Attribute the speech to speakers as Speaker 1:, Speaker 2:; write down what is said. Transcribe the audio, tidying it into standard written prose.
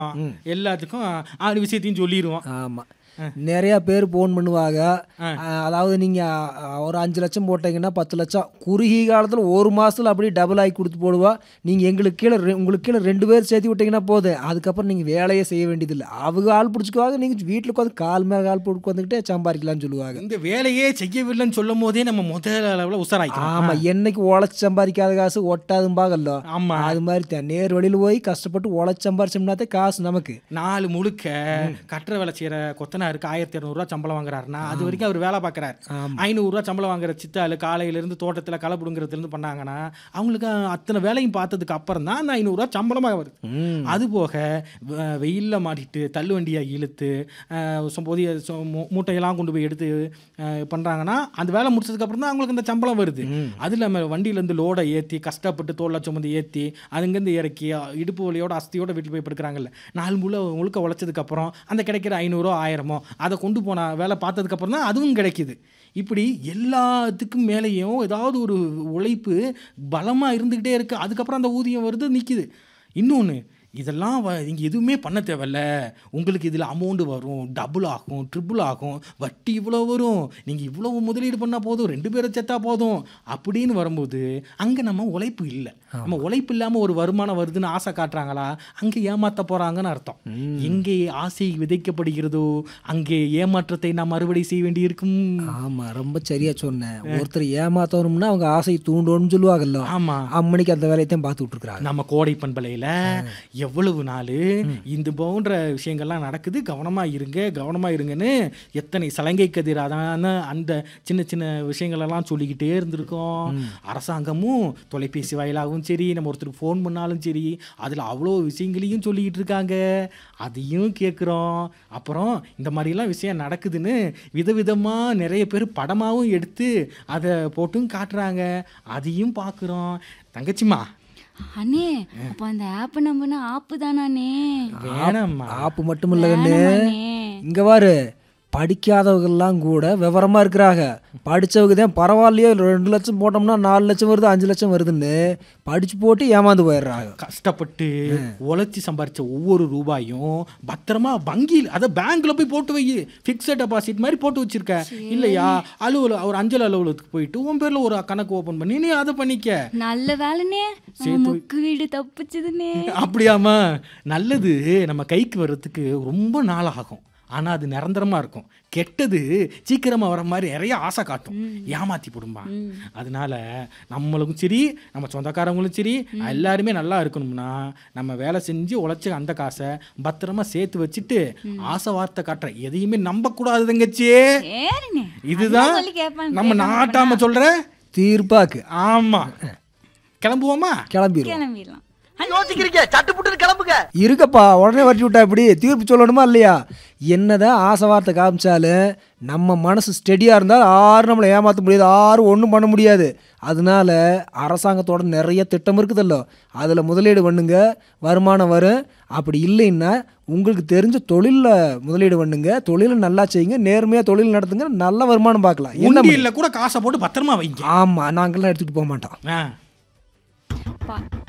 Speaker 1: எல்லாத்துக்கும் விஷயத்தையும் சொல்லிடுவோம்.
Speaker 2: ஆமாம், நிறையா பேர் ஃபோன் பண்ணுவாங்க. அதாவது நீங்கள் ஒரு 5 லட்சம் போட்டீங்கன்னா 10 லட்சம் குறுகிய காலத்தில் 1 மாதத்தில் அப்படியே டபுள் ஆகி கொடுத்து போடுவா. நீங்கள் உங்களுக்கு கீழே 2 பேர் சேர்த்து விட்டிங்கன்னா போதும், அதுக்கப்புறம் நீங்கள் வேலையே செய்ய வேண்டியதில்லை. அவங்க ஆள் பிடிச்சிக்குவாங்க, நீங்கள் வீட்டில் உட்காந்து கால் மேலே கால் போட்டு உட்காந்துக்கிட்டே சம்பாதிக்கலாம்னு சொல்லுவாங்க.
Speaker 1: இந்த வேலையே செய்யவில்லைன்னு சொல்லும் போதே நம்ம முதல் அளவில் உசாராயிக்கலாம்.
Speaker 2: ஆமாம், என்னைக்கு உழைச்சி சம்பாதிக்காத காசு ஒட்டாதும்பாகல்லோ.
Speaker 1: ஆமாம்,
Speaker 2: அது மாதிரி தான் நேர் வழியில் போய் கஷ்டப்பட்டு உழைச்சி சம்பாரிச்சோம்னாத்தே காசு நமக்கு.
Speaker 1: நாலு முழுக்க கட்டுற வேலை செய்கிற கொத்தனாருக்கு 1200 சம்பளம் வாங்குறாருன்னா அது வரைக்கும் அவர் வேலை பார்க்குறாரு. 500 சம்பளம் வாங்குற சித்தாள் காலையிலேருந்து தோட்டத்தில் களை பிடுங்கிறதுலேருந்து பண்ணாங்கன்னா அவங்களுக்கு அத்தனை வேலையும் பார்த்ததுக்கு அப்புறம் தான் அந்த 500 சம்பளமாக வருது. அது போக வெயிலில் மாட்டிட்டு தள்ளு வண்டியை இழுத்து போதிய மூட்டையெல்லாம் கொண்டு போய் எடுத்து பண்ணுறாங்கன்னா அந்த வேலை முடிச்சதுக்கப்புறம் தான் அவங்களுக்கு அந்த சம்பளம் வருது. அது இல்லாமல் வண்டியிலேருந்து லோடை ஏற்றி கஷ்டப்பட்டு தோலை சுமந்து ஏற்றி அதுங்கேருந்து இறக்கி இடுப்பு வலியோட அஸ்தியோட வீட்டில் போய் படுக்கிறாங்கல்ல, நாலு முழுக்க உழைச்சதுக்கப்புறம் அந்த கிடைக்கிற 500 1000 அதை கொண்டு போனால் வேலை பார்த்ததுக்கப்புறம் தான் அதுவும் கிடைக்கிது. இப்படி எல்லாத்துக்கும் மேலேயும் ஏதாவது ஒரு உழைப்பு பலமாக இருந்துக்கிட்டே இருக்குது. அதுக்கப்புறம் அந்த ஊதியம் வருது நிற்கிது. இன்னொன்று, இதெல்லாம் நீங்கள் எதுவுமே பண்ண தேவையில்ல, உங்களுக்கு இதில் அமௌண்ட்டு வரும், டபுள் ஆகும், ட்ரிபிள் ஆகும், வட்டி இவ்வளோ வரும், நீங்கள் இவ்வளோ முதலீடு பண்ணால் போதும், 2 பேரை சேர்த்தா போதும் அப்படின்னு வரும்போது அங்கே நம்ம உழைப்பு இல்லை. நம்ம உழைப்பு இல்லாமல் ஒரு வருமானம் வருதுன்னு ஆசை காட்டுறாங்களா, அங்கே ஏமாற்ற போகிறாங்கன்னு அர்த்தம். எங்கே ஆசை விதைக்கப்படுகிறதோ அங்கே ஏமாற்றத்தை நாம் அறுவடை செய்ய வேண்டி இருக்கும்.
Speaker 2: ஆமாம், ரொம்ப சரியாக சொன்னேன். ஒருத்தர் ஏமாற்றணும்னா அவங்க ஆசை தூண்டணும்னு சொல்லுவாங்கல்ல.
Speaker 1: ஆமாம்,
Speaker 2: அம்மணிக்கு அந்த வேலையத்தையும் பார்த்து விட்டுருக்குறாங்க.
Speaker 1: நம்ம கோடை பண்பலையில் எவ்வளவு நாள் இந்த போன்ற விஷயங்கள்லாம் நடக்குது, கவனமாக இருங்கன்னு எத்தனை சலங்கை கதிரான அந்த சின்ன சின்ன விஷயங்களெல்லாம் சொல்லிக்கிட்டே இருந்திருக்கோம். அரசாங்கமும் தொலைபேசி வாயிலாகவும் சரி, நம்ம ஒருத்தருக்கு ஃபோன் பண்ணாலும் சரி, அதில் அவ்வளோ விஷயங்களையும் சொல்லிக்கிட்டு இருக்காங்க, அதையும் கேட்குறோம். அப்புறம் இந்த மாதிரிலாம் விஷயம் நடக்குதுன்னு விதவிதமாக நிறைய பேர் படமாகவும் எடுத்து அதை போட்டும் காட்டுறாங்க, அதையும் பார்க்குறோம். தங்கச்சிம்மா,
Speaker 3: அண்ணே அப்ப அந்த ஆப் நம்பனா ஆப்பு தானே?
Speaker 1: வேணாம்மா,
Speaker 2: ஆப்பு மட்டும் இல்லைன்னு இங்கே பாரு, படிக்காதவங்கெல்லாம் கூட விவரமாக இருக்கிறாங்க. படித்தவங்க தான் பரவாயில்லையோ 2 லட்சம் போட்டோம்னா 4 லட்சம் வருது 5 லட்சம் வருதுன்னு படித்து போட்டு ஏமாந்து போயிடுறாங்க. கஷ்டப்பட்டு
Speaker 1: உழைச்சி சம்பாரித்த ஒவ்வொரு ரூபாயும் பத்திரமா வங்கியில், அதை பேங்க்ல போய் போட்டு வை, ஃபிக்ஸட் டெபாசிட் மாதிரி போட்டு வச்சிருக்க. இல்லையா ஒரு அஞ்சல் அலுவலகத்துக்கு போயிட்டு உன் பேர்ல ஒரு கணக்கு ஓபன் பண்ணி நீ அதை பண்ணிக்க.
Speaker 3: நல்ல வேலைனே, முக்கு வீடு தப்பிச்சதுனே.
Speaker 1: அப்படியாமா? நல்லது நம்ம கைக்கு வர்றதுக்கு ரொம்ப நாள் ஆகும், ஆனால் அது நிரந்தரமாக இருக்கும். கெட்டது சீக்கிரமாக வர மாதிரி நிறைய ஆசை காட்டும், ஏமாற்றி போடும்பா. அதனால நம்மளுக்கும் சரி, நம்ம சொந்தக்காரங்களும் சரி, எல்லாருமே நல்லா இருக்கணும்னா நம்ம வேலை செஞ்சு உழைச்சி அந்த காசை பத்திரமா சேர்த்து வச்சுட்டு ஆசை வார்த்தை காட்டுற எதையுமே நம்பக்கூடாது தங்கச்சி. இதுதான் நம்ம நாட்டாம சொல்ற தீர்ப்பாக்கு. ஆமாம், கிளம்புவோமா?
Speaker 3: கிளம்பிடலாம்.
Speaker 2: இருக்கப்பா, உடனே வரட்டி விட்டா இப்படி தீர்ப்பு சொல்லணுமா இல்லையா? என்னதான் ஆசை வார்த்தை காமிச்சாலும் நம்ம மனசு ஸ்டெடியாக இருந்தால் யாரும் நம்மளை ஏமாற்ற முடியாது, யாரும் ஒன்றும் பண்ண முடியாது. அதனால அரசாங்கத்தோட நிறைய திட்டம் இருக்குதல்லோ, அதில் முதலீடு பண்ணுங்க, வருமானம் வரும். அப்படி இல்லைன்னா உங்களுக்கு தெரிஞ்ச தொழிலில் முதலீடு பண்ணுங்க, தொழிலை நல்லா செய்யுங்க, நேர்மையாக தொழில் நடத்துங்க, நல்ல வருமானம் பார்க்கலாம்.
Speaker 1: இல்லை கூட காசை போட்டு பத்திரமா வைங்க.
Speaker 2: ஆமாம், நாங்கள்லாம் எடுத்துகிட்டு போக மாட்டோம்.